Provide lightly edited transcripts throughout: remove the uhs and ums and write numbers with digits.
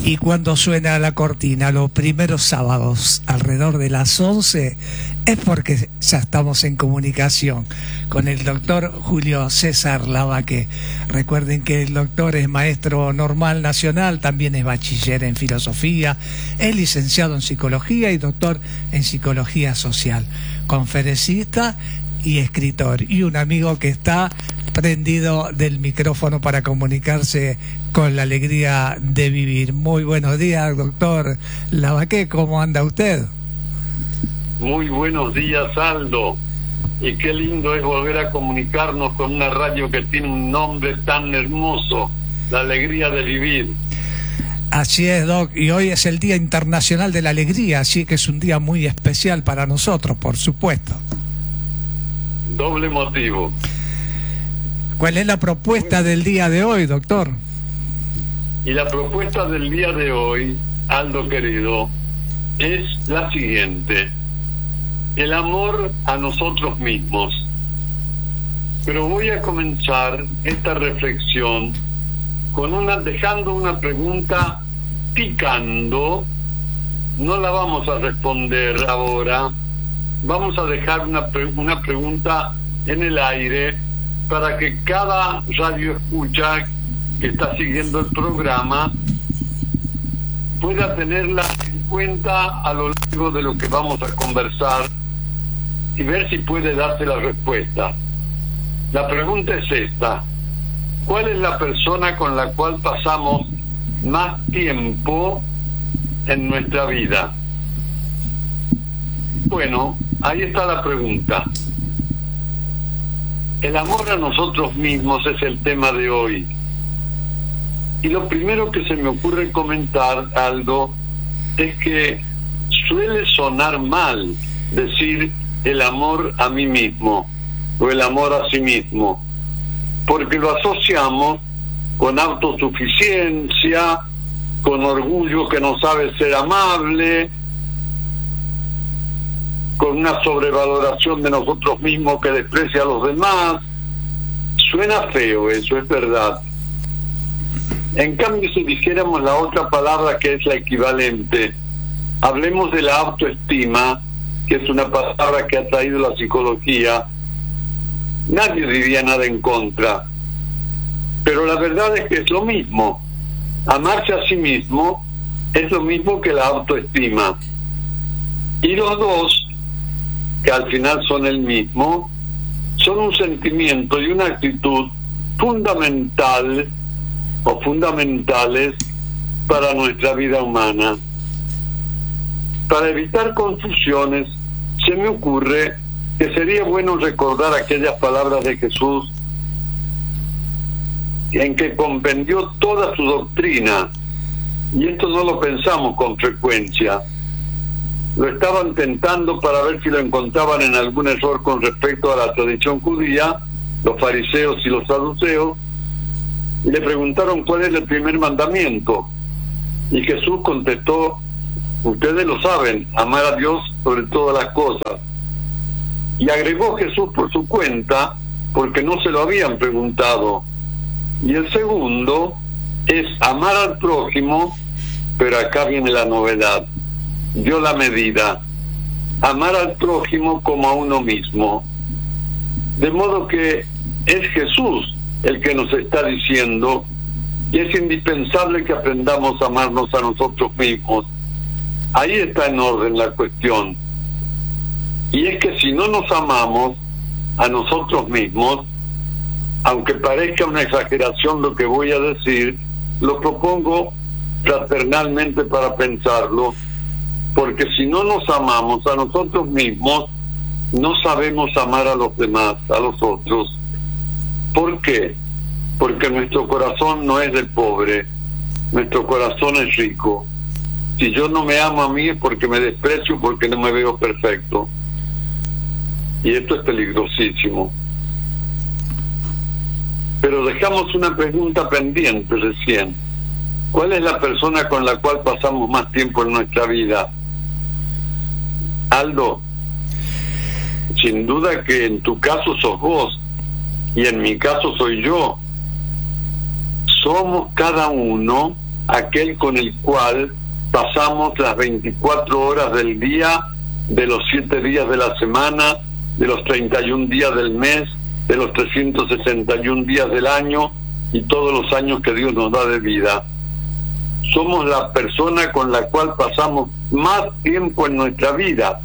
Y cuando suena la cortina los primeros sábados alrededor de las 11 es porque ya estamos en comunicación con el doctor Julio César Lavaque. Recuerden que el doctor es maestro normal nacional, también es bachiller en filosofía, es licenciado en psicología y doctor en psicología social, conferencista y escritor, y un amigo que está prendido del micrófono para comunicarse con la alegría de vivir. Muy buenos días, doctor Lavaque, ¿cómo anda usted? Muy buenos días, Aldo, y qué lindo es volver a comunicarnos con una radio que tiene un nombre tan hermoso, la alegría de vivir. Así es, Doc, y hoy es el Día Internacional de la Alegría, así que es un día muy especial para nosotros, por supuesto. Doble motivo. ¿Cuál es la propuesta del día de hoy, doctor? Y la propuesta del día de hoy, Aldo querido, es la siguiente: el amor a nosotros mismos. Pero voy a comenzar esta reflexión con dejando una pregunta picando. No la vamos a responder ahora. Vamos a dejar una pregunta en el aire para que cada radio escucha que está siguiendo el programa pueda tenerla en cuenta a lo largo de lo que vamos a conversar y ver si puede darse la respuesta. La pregunta es esta: ¿cuál es la persona con la cual pasamos más tiempo en nuestra vida? Bueno, ahí está la pregunta. El amor a nosotros mismos es el tema de hoy. Y lo primero que se me ocurre comentar, Aldo, es que suele sonar mal decir el amor a mí mismo o el amor a sí mismo, porque lo asociamos con autosuficiencia, con orgullo que no sabe ser amable, con una sobrevaloración de nosotros mismos que desprecia a los demás. Suena feo, eso es verdad. En cambio, si dijéramos la otra palabra que es la equivalente, hablemos de la autoestima, que es una palabra que ha traído la psicología, nadie diría nada en contra. Pero la verdad es que es lo mismo. Amarse a sí mismo es lo mismo que la autoestima. Y los dos, que al final son el mismo, son un sentimiento y una actitud fundamental o fundamentales para nuestra vida humana. Para evitar confusiones, se me ocurre que sería bueno recordar aquellas palabras de Jesús en que compendió toda su doctrina, y esto no lo pensamos con frecuencia. Lo estaban tentando para ver si lo encontraban en algún error con respecto a la tradición judía, los fariseos y los saduceos, y le preguntaron cuál es el primer mandamiento. Y Jesús contestó: ustedes lo saben, amar a Dios sobre todas las cosas. Y agregó Jesús por su cuenta, porque no se lo habían preguntado: y el segundo es amar al prójimo, pero acá viene la novedad. Dio la medida: amar al prójimo como a uno mismo. De modo que es Jesús el que nos está diciendo que es indispensable que aprendamos a amarnos a nosotros mismos. Ahí está en orden la cuestión. Y es que si no nos amamos a nosotros mismos, aunque parezca una exageración lo que voy a decir, lo propongo fraternalmente para pensarlo, porque si no nos amamos a nosotros mismos, no sabemos amar a los demás, a los otros. ¿Por qué? Porque nuestro corazón no es del pobre, nuestro corazón es rico. Si yo no me amo a mí es porque me desprecio, porque no me veo perfecto. Y esto es peligrosísimo. Pero dejamos una pregunta pendiente recién. ¿Cuál es la persona con la cual pasamos más tiempo en nuestra vida? Aldo, sin duda que en tu caso sos vos y en mi caso soy yo. Somos cada uno aquel con el cual pasamos las 24 horas del día, de los 7 días de la semana, de los 31 días del mes, de los 361 días del año y todos los años que Dios nos da de vida. Somos la persona con la cual pasamos más tiempo en nuestra vida.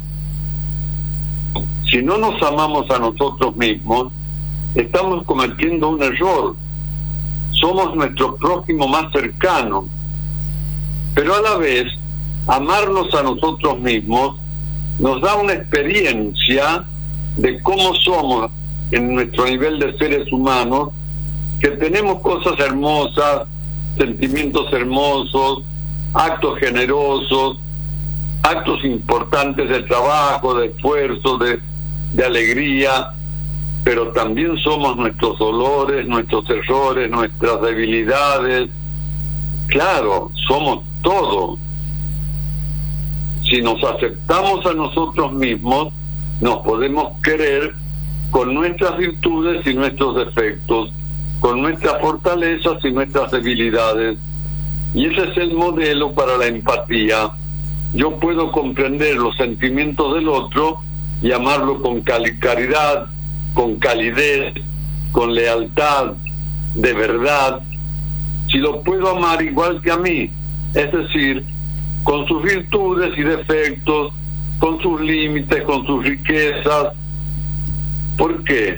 Si no nos amamos a nosotros mismos, estamos cometiendo un error. Somos nuestro prójimo más cercano. Pero a la vez, amarnos a nosotros mismos nos da una experiencia de cómo somos en nuestro nivel de seres humanos, que tenemos cosas hermosas, sentimientos hermosos, actos generosos, actos importantes de trabajo, de esfuerzo, de alegría, pero también somos nuestros dolores, nuestros errores, nuestras debilidades. Claro, somos todo. Si nos aceptamos a nosotros mismos, nos podemos querer con nuestras virtudes y nuestros defectos, con nuestras fortalezas y nuestras debilidades. Y ese es el modelo para la empatía. Yo puedo comprender los sentimientos del otro y amarlo con caridad, con calidez, con lealtad, de verdad. Si lo puedo amar igual que a mí, es decir, con sus virtudes y defectos, con sus límites, con sus riquezas. ¿Por qué?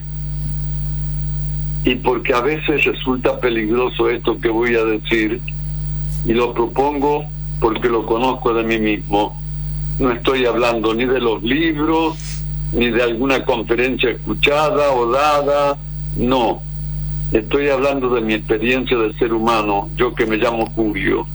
Y porque a veces resulta peligroso esto que voy a decir, y lo propongo porque lo conozco de mí mismo. No estoy hablando ni de los libros, ni de alguna conferencia escuchada o dada, no. Estoy hablando de mi experiencia de ser humano, yo que me llamo Julio.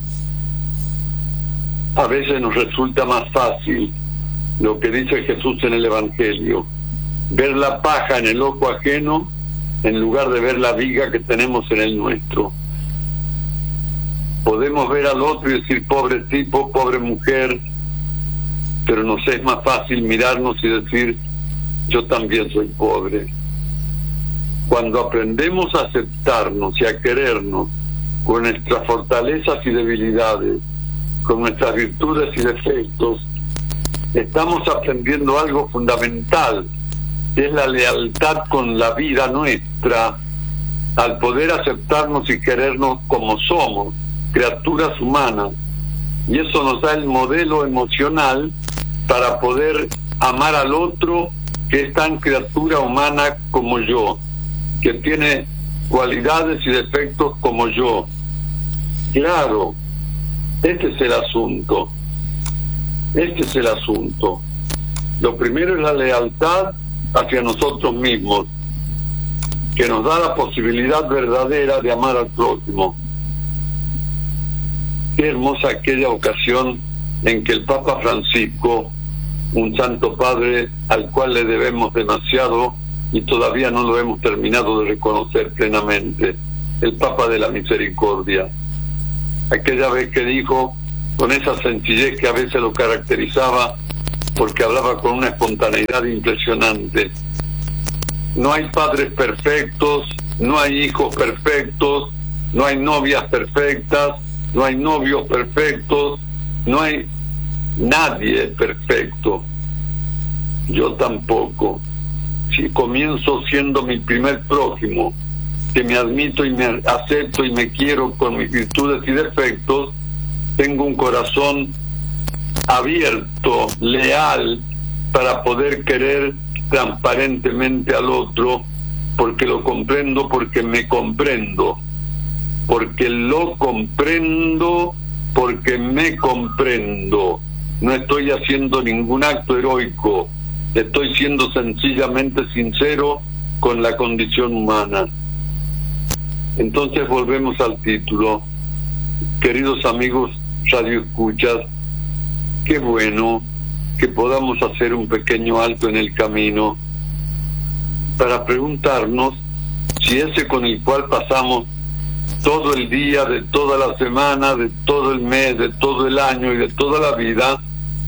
A veces nos resulta más fácil lo que dice Jesús en el Evangelio, ver la paja en el ojo ajeno en lugar de ver la viga que tenemos en el nuestro. Podemos ver al otro y decir, pobre tipo, pobre mujer, pero nos es más fácil mirarnos y decir, yo también soy pobre. Cuando aprendemos a aceptarnos y a querernos con nuestras fortalezas y debilidades, con nuestras virtudes y defectos, estamos aprendiendo algo fundamental, que es la lealtad con la vida nuestra, al poder aceptarnos y querernos como somos, criaturas humanas. Y eso nos da el modelo emocional para poder amar al otro, que es tan criatura humana como yo, que tiene cualidades y defectos como yo. Claro, este es el asunto. Este es el asunto. Lo primero es la lealtad hacia nosotros mismos, que nos da la posibilidad verdadera de amar al prójimo. Qué hermosa aquella ocasión en que el Papa Francisco, un santo padre al cual le debemos demasiado y todavía no lo hemos terminado de reconocer plenamente, el Papa de la Misericordia, aquella vez que dijo, con esa sencillez que a veces lo caracterizaba, porque hablaba con una espontaneidad impresionante: no hay padres perfectos, no hay hijos perfectos, no hay novias perfectas, no hay novios perfectos, no hay nadie perfecto. Yo tampoco. Si comienzo siendo mi primer prójimo, que me admito y me acepto y me quiero con mis virtudes y defectos, tengo un corazón abierto, leal, para poder querer transparentemente al otro, porque lo comprendo, porque me comprendo, porque lo comprendo, porque me comprendo. No estoy haciendo ningún acto heroico, estoy siendo sencillamente sincero con la condición humana. Entonces volvemos al título. Queridos amigos radioescuchas, qué bueno que podamos hacer un pequeño alto en el camino para preguntarnos si ese con el cual pasamos todo el día, de toda la semana, de todo el mes, de todo el año y de toda la vida,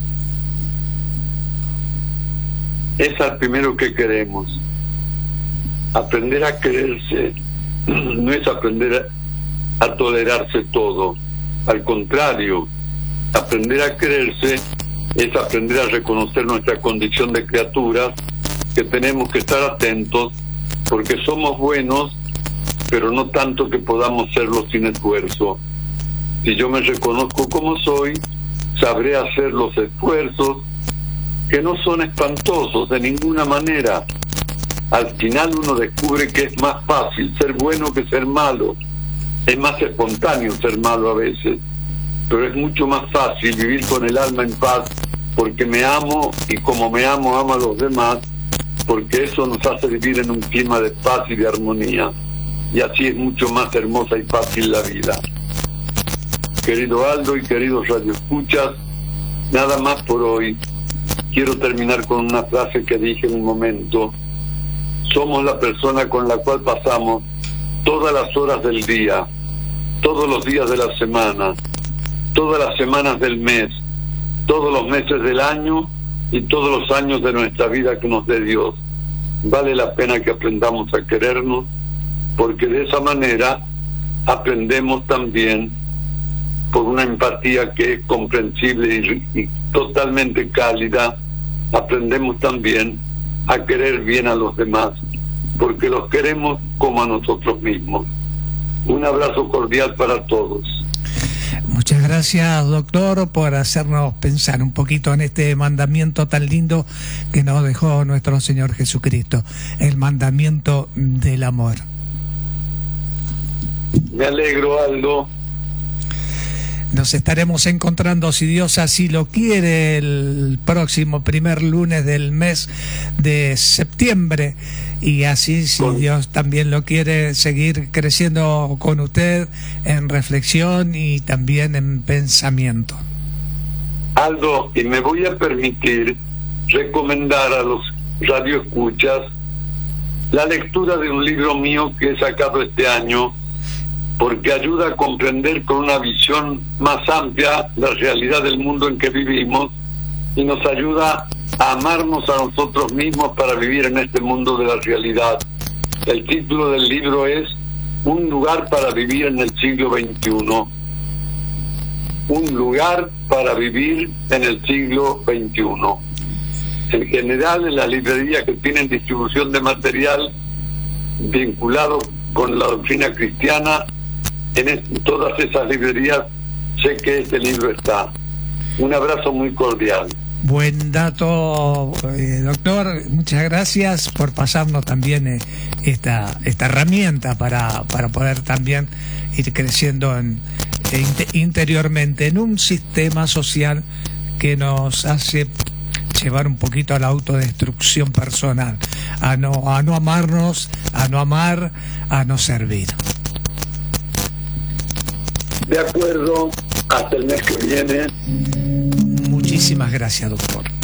es al primero que queremos. Aprender a quererse no es aprender a tolerarse todo, Al contrario, aprender a quererse es aprender a reconocer nuestra condición de criaturas, que tenemos que estar atentos porque somos buenos, pero no tanto que podamos serlo sin esfuerzo. Si yo me reconozco como soy, sabré hacer los esfuerzos que no son espantosos de ninguna manera. Al final uno descubre que es más fácil ser bueno que ser malo. Es más espontáneo ser malo a veces, pero es mucho más fácil vivir con el alma en paz, porque me amo, y como me amo, amo a los demás, porque eso nos hace vivir en un clima de paz y de armonía, y así es mucho más hermosa y fácil la vida. Querido Aldo y queridos radioescuchas, nada más por hoy. Quiero terminar con una frase que dije en un momento. Somos la persona con la cual pasamos todas las horas del día, todos los días de la semana, todas las semanas del mes, todos los meses del año y todos los años de nuestra vida que nos dé Dios. Vale la pena que aprendamos a querernos, porque de esa manera aprendemos también, por una empatía que es comprensible y totalmente cálida, aprendemos también a querer bien a los demás, porque los queremos como a nosotros mismos. Un abrazo cordial para todos. Muchas gracias, doctor, por hacernos pensar un poquito en este mandamiento tan lindo que nos dejó nuestro Señor Jesucristo, el mandamiento del amor. Me alegro, Aldo. Nos estaremos encontrando, si Dios así lo quiere, el próximo primer lunes del mes de septiembre, y así, si Dios también lo quiere, seguir creciendo con usted en reflexión y también en pensamiento. Aldo, y me voy a permitir recomendar a los radioescuchas la lectura de un libro mío que he sacado este año, porque ayuda a comprender con una visión más amplia la realidad del mundo en que vivimos, y nos ayuda a amarnos a nosotros mismos para vivir en este mundo de la realidad. El título del libro es Un lugar para vivir en el siglo XXI. Un lugar para vivir en el siglo XXI. En general, en las librerías que tienen distribución de material vinculado con la doctrina cristiana, en todas esas librerías sé que este libro está. Un abrazo muy cordial. Buen dato, doctor. Muchas gracias por pasarnos también esta herramienta para poder también ir creciendo interiormente en un sistema social que nos hace llevar un poquito a la autodestrucción personal, a no amarnos, a no amar, a no servir. De acuerdo, hasta el mes que viene. Muchísimas gracias, doctor.